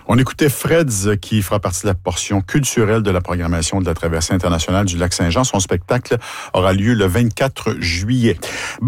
On écoutait Freds qui fera partie de la portion culturelle de la programmation de la traversée internationale du lac Saint-Jean. Son spectacle aura lieu le 24 juillet.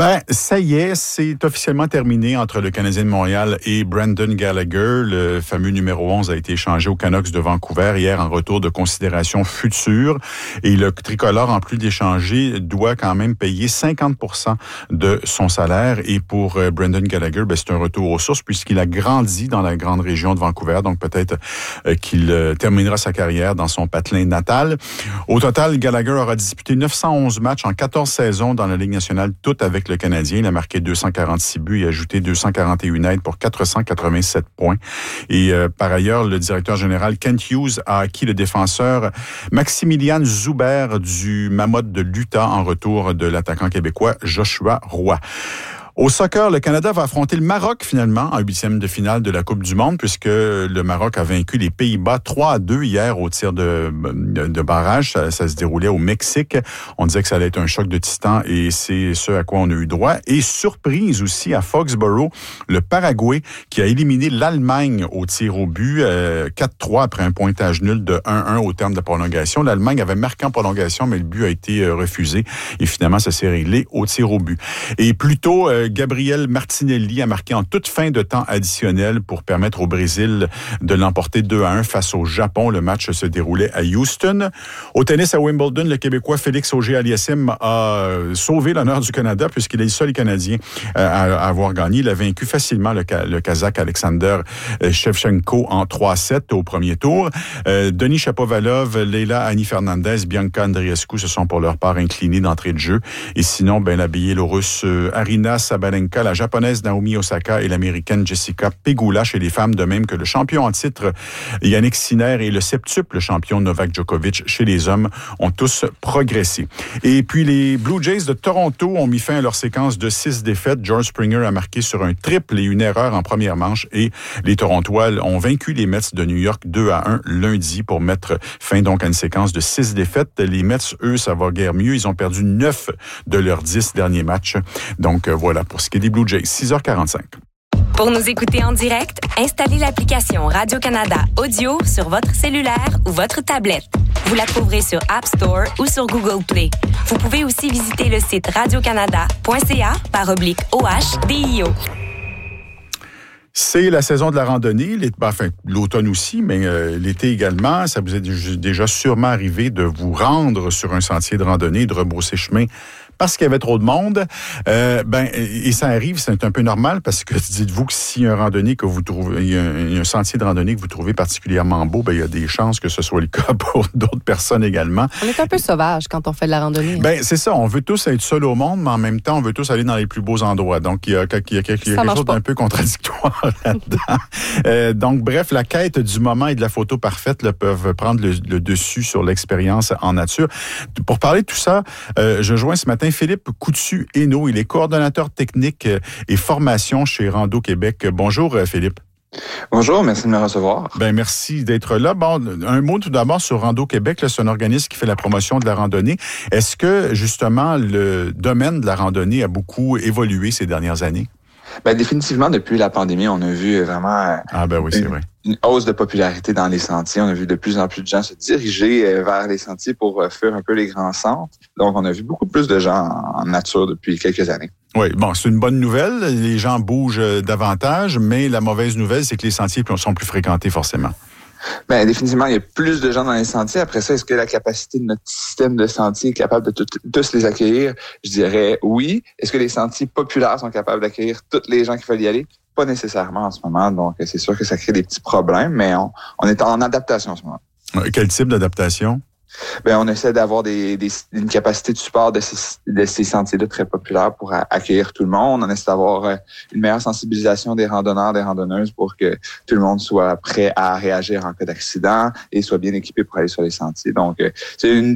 Ça y est, c'est officiellement terminé entre le Canadien de Montréal et Brendan Gallagher. Le fameux numéro 11 a été échangé aux Canucks de Vancouver hier en retour de considération future. Et le tricolore, en plus d'échanger, doit quand même payer 50% de son salaire. Et pour Brendan Gallagher, c'est un retour aux sources puisqu'il a grandi dans la grande région de Vancouver. Donc peut-être qu'il terminera sa carrière dans son patelin natal. Au total, Gallagher aura disputé 911 matchs en 14 saisons dans la Ligue nationale, toutes avec le Canadien. Il a marqué 246 buts et ajouté 241 aides pour 487 points. Et par ailleurs, le directeur général Kent Hughes a acquis le défenseur Maximilian Zuber du Mammoth de l'Utah en retour de l'attaquant québécois Joshua Roy. Au soccer, le Canada va affronter le Maroc finalement en huitième de finale de la Coupe du Monde puisque le Maroc a vaincu les Pays-Bas 3-2 hier au tir de barrage. Ça se déroulait au Mexique. On disait que ça allait être un choc de titans et c'est ce à quoi on a eu droit. Et surprise aussi à Foxborough, le Paraguay qui a éliminé l'Allemagne au tir au but 4-3 après un pointage nul de 1-1 au terme de la prolongation. L'Allemagne avait marqué en prolongation, mais le but a été refusé et finalement ça s'est réglé au tir au but. Et plutôt Gabriel Martinelli a marqué en toute fin de temps additionnel pour permettre au Brésil de l'emporter 2-1 face au Japon. Le match se déroulait à Houston. Au tennis à Wimbledon, le Québécois Félix Auger-Aliassime a sauvé l'honneur du Canada puisqu'il est le seul Canadien à avoir gagné. Il a vaincu facilement le Kazakh Alexander Shevchenko en 3-7 au premier tour. Denis Shapovalov, Leila Annie Fernandez, Bianca Andreescu se sont pour leur part inclinés d'entrée de jeu. Et sinon, la Biélorusse Arina Sabalenka, la japonaise Naomi Osaka et l'américaine Jessica Pegula chez les femmes, de même que le champion en titre Yannick Sinner et le septuple champion Novak Djokovic chez les hommes ont tous progressé. Et puis les Blue Jays de Toronto ont mis fin à leur séquence de 6 défaites. George Springer a marqué sur un triple et une erreur en première manche et les Torontois ont vaincu les Mets de New York 2-1 lundi pour mettre fin donc à une séquence de 6 défaites. Les Mets, eux, ça va guère mieux. Ils ont perdu 9 de leurs 10 derniers matchs. Donc voilà pour ce qui est des Blue Jays, 6h45. Pour nous écouter en direct, installez l'application Radio-Canada Audio sur votre cellulaire ou votre tablette. Vous la trouverez sur App Store ou sur Google Play. Vous pouvez aussi visiter le site radiocanada.ca/OHDIO. C'est la saison de la randonnée, l'automne aussi, mais l'été également. Ça vous est déjà sûrement arrivé de vous rendre sur un sentier de randonnée, de rebrousser chemin parce qu'il y avait trop de monde. Et ça arrive, c'est un peu normal parce que dites-vous que s'il y a un randonnée que vous trouvez, il y a un sentier de randonnée que vous trouvez particulièrement beau, il y a des chances que ce soit le cas pour d'autres personnes également. On est un peu sauvage quand on fait de la randonnée. C'est ça, on veut tous être seuls au monde, mais en même temps, on veut tous aller dans les plus beaux endroits. Donc, il y a quelque chose d'un peu contradictoire là-dedans. Donc, bref, la quête du moment et de la photo parfaite peuvent prendre le dessus sur l'expérience en nature. Pour parler de tout ça, je joins ce matin Philippe Coutu-Hainaut. Il est coordonnateur technique et formation chez Rando Québec. Bonjour, Philippe. Bonjour, merci de me recevoir. Merci d'être là. Un mot tout d'abord sur Rando Québec. C'est un organisme qui fait la promotion de la randonnée. Est-ce que, justement, le domaine de la randonnée a beaucoup évolué ces dernières années? Définitivement, depuis la pandémie, on a vu vraiment c'est vrai. Une hausse de popularité dans les sentiers. On a vu de plus en plus de gens se diriger vers les sentiers pour fuir un peu les grands centres. Donc, on a vu beaucoup plus de gens en nature depuis quelques années. Oui, c'est une bonne nouvelle. Les gens bougent davantage, mais la mauvaise nouvelle, c'est que les sentiers sont plus fréquentés forcément. Définitivement, il y a plus de gens dans les sentiers. Après ça, est-ce que la capacité de notre système de sentiers est capable de tous les accueillir? Je dirais oui. Est-ce que les sentiers populaires sont capables d'accueillir tous les gens qui veulent y aller? Pas nécessairement en ce moment. Donc, c'est sûr que ça crée des petits problèmes, mais on est en adaptation en ce moment. Quel type d'adaptation? On essaie d'avoir une capacité de support de ces sentiers-là très populaires pour accueillir tout le monde. On essaie d'avoir une meilleure sensibilisation des randonneurs, des randonneuses pour que tout le monde soit prêt à réagir en cas d'accident et soit bien équipé pour aller sur les sentiers. Donc, c'est une